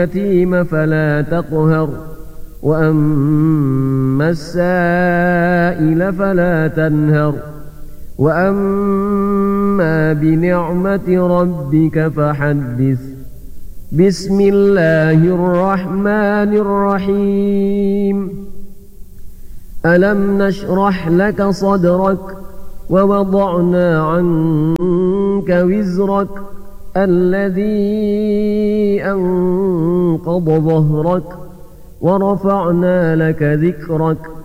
اليتيم فلا تقهر وأما السائل فلا تنهر وأما بنعمة ربك فحدث. بسم الله الرحمن الرحيم. ألم نشرح لك صدرك ووضعنا عنك وزرك الذي أنقض ظهرك ورفعنا لك ذكرك